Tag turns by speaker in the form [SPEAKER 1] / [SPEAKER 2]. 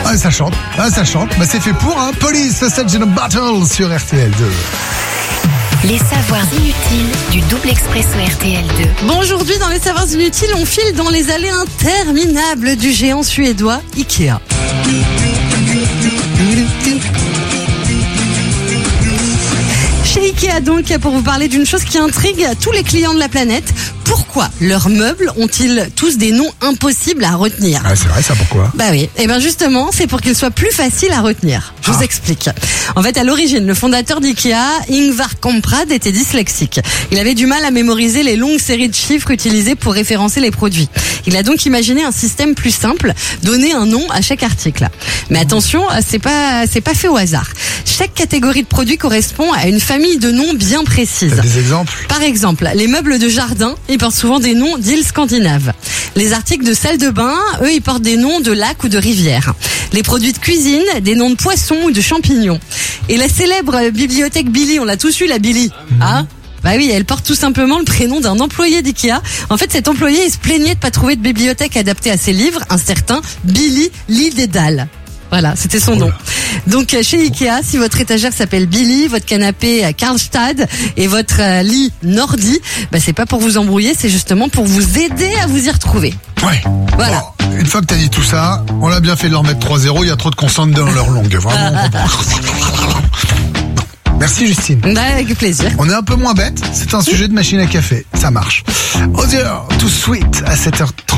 [SPEAKER 1] Ah, ça chante. Bah, c'est fait pour, hein. Police, Sgt. Battle sur RTL 2.
[SPEAKER 2] Les savoirs inutiles du double expresso RTL 2.
[SPEAKER 3] Bon, aujourd'hui, dans les savoirs inutiles, on file dans les allées interminables du géant suédois Ikea. Chez Ikea, donc, pour vous parler d'une chose qui intrigue tous les clients de la planète. Pourquoi leurs meubles ont-ils tous des noms impossibles à retenir?
[SPEAKER 1] Ah, c'est vrai, ça, pourquoi?
[SPEAKER 3] Bah oui, et bien justement, c'est pour qu'ils soient plus faciles à retenir. Je vous explique. En fait, à l'origine, le fondateur d'Ikea, Ingvar Kamprad, était dyslexique. Il avait du mal à mémoriser les longues séries de chiffres utilisées pour référencer les produits. Il a donc imaginé un système plus simple, donner un nom à chaque article. Mais attention, c'est pas fait au hasard. Chaque catégorie de produits correspond à une famille de noms bien précise.
[SPEAKER 1] T'as des exemples?
[SPEAKER 3] Par exemple, les meubles de jardin, ils portent souvent des noms d'îles scandinaves. Les articles de salle de bain, eux, ils portent des noms de lacs ou de rivières. Les produits de cuisine, des noms de poissons ou de champignons. Et la célèbre bibliothèque Billy, on l'a tous eu, la Billy, hein? Bah oui, elle porte tout simplement le prénom d'un employé d'Ikea. En fait, cet employé, il se plaignait de pas trouver de bibliothèque adaptée à ses livres, un certain Billy Lidedal. Voilà, c'était son nom. Donc, chez Ikea, si votre étagère s'appelle Billy, votre canapé Karlstad et votre lit Nordi, bah c'est pas pour vous embrouiller, c'est justement pour vous aider à vous y retrouver.
[SPEAKER 1] Ouais.
[SPEAKER 3] Voilà.
[SPEAKER 1] Bon, une fois que t'as dit tout ça, on a bien fait de leur mettre 3-0, il y a trop de consonnes dans leur langue. Vraiment. Merci Justine.
[SPEAKER 3] Bah, avec plaisir.
[SPEAKER 1] On est un peu moins bête, c'est un sujet de machine à café, ça marche. Odieux, tout sweet à 7h30.